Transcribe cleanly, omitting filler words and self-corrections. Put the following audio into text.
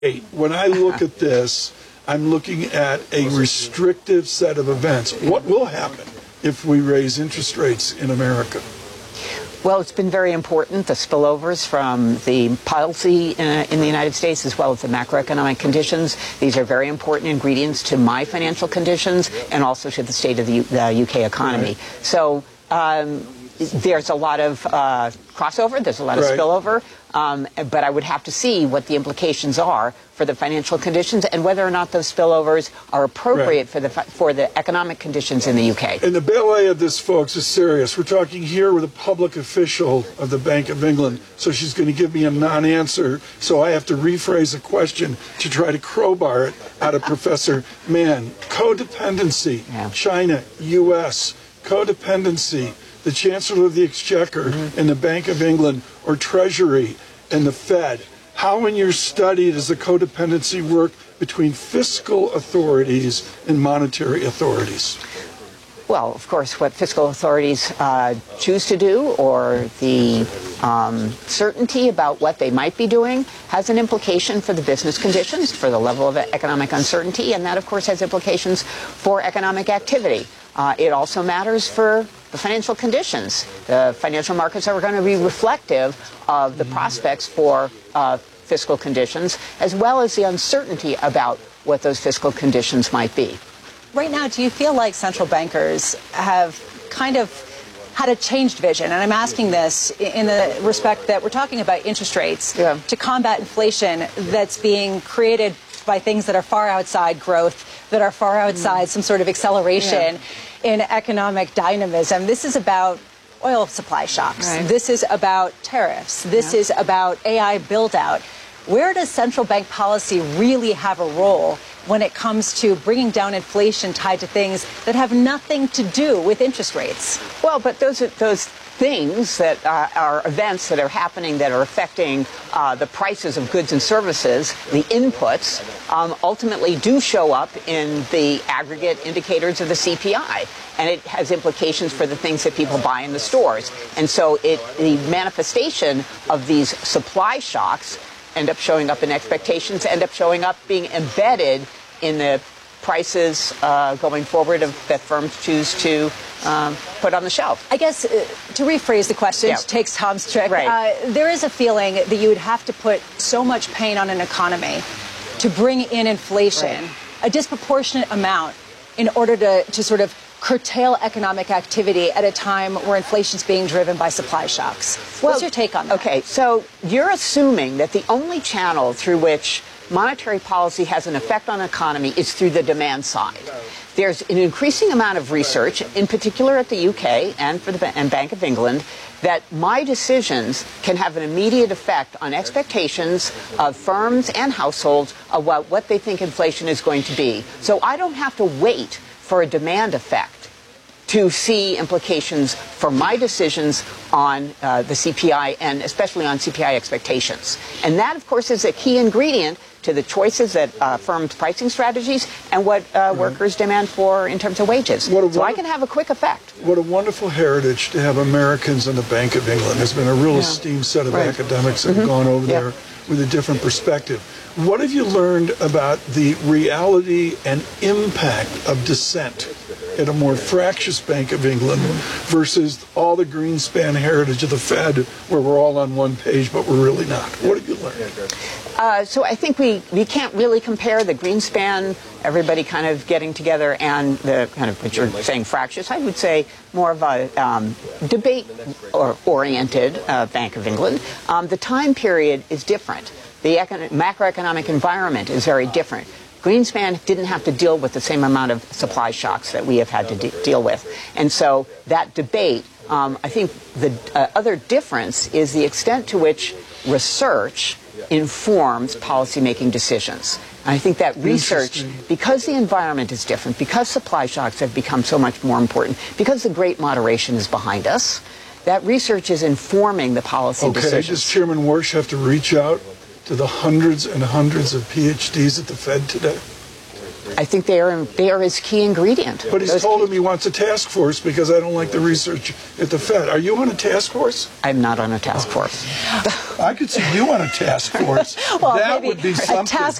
When I look at this, I'm looking at a restrictive set of events. What will happen if we raise interest rates in America? Well, it's been very important, the spillovers from the policy in the United States as well as the macroeconomic conditions. These are very important ingredients to my financial conditions and also to the state of the UK economy. Right. So there's a lot of crossover, there's a lot of spillover, but I would have to see what the implications are for the financial conditions and whether or not those spillovers are appropriate for the economic conditions in the UK. And the ballet of this, folks, is serious. We're talking here with a public official of the Bank of England, so she's going to give me a non-answer, so I have to rephrase a question to try to crowbar it out of Professor Mann. Codependency, China, U.S., codependency, the Chancellor of the Exchequer and the Bank of England, or Treasury and the Fed. How in your study does the codependency work between fiscal authorities and monetary authorities? Well, of course, what fiscal authorities choose to do or the certainty about what they might be doing has an implication for the business conditions, for the level of economic uncertainty, and that, of course, has implications for economic activity. It also matters for the financial conditions. The financial markets are going to be reflective of the prospects for fiscal conditions, as well as the uncertainty about what those fiscal conditions might be. Right now, do you feel like central bankers have kind of had a changed vision? And I'm asking this in the respect that we're talking about interest rates to combat inflation that's being created by things that are far outside growth, that are far outside some sort of acceleration in economic dynamism. This is about oil supply shocks. Right. This is about tariffs. This is about AI build-out. Where does central bank policy really have a role when it comes to bringing down inflation tied to things that have nothing to do with interest rates? Well, but those things that are events that are happening that are affecting the prices of goods and services, the inputs, ultimately do show up in the aggregate indicators of the CPI. And it has implications for the things that people buy in the stores. And so the manifestation of these supply shocks end up showing up in expectations, end up showing up being embedded in the prices going forward that firms choose to put on the shelf. I guess to rephrase the question, to take Tom's trick, there is a feeling that you would have to put so much pain on an economy to bring in inflation, a disproportionate amount, in order to sort of curtail economic activity at a time where inflation's being driven by supply shocks. What's your take on that? Okay, so you're assuming that the only channel through which monetary policy has an effect on the economy is through the demand side. There's an increasing amount of research, in particular at the UK and for the Bank of England, that my decisions can have an immediate effect on expectations of firms and households about what they think inflation is going to be. So I don't have to wait for a demand effect to see implications for my decisions on the CPI and especially on CPI expectations. And that, of course, is a key ingredient to the choices that firms' pricing strategies and what workers demand for in terms of wages. So I can have a quick effect. What a wonderful heritage to have Americans in the Bank of England. There's been a real esteemed set of academics that have gone over there with a different perspective. What have you learned about the reality and impact of dissent at a more fractious Bank of England versus all the Greenspan heritage of the Fed, where we're all on one page, but we're really not? What have you learned? So I think we can't really compare the Greenspan, everybody kind of getting together, and the kind of what you're saying fractious. I would say more of a debate-oriented Bank of England. The time period is different. The macroeconomic environment is very different. Greenspan didn't have to deal with the same amount of supply shocks that we have had to deal with. And so that debate, I think the other difference is the extent to which research informs policymaking decisions. And I think that research, because the environment is different, because supply shocks have become so much more important, because the great moderation is behind us, that research is informing the policy decisions. Does Chairman Warsh have to reach out to the hundreds and hundreds of PhDs at the Fed today? I think they are his key ingredient. But he's told him he wants a task force because I don't like the research at the Fed. Are you on a task force? I'm not on a task force. I could see you on a task force. Well, that maybe would be a something. task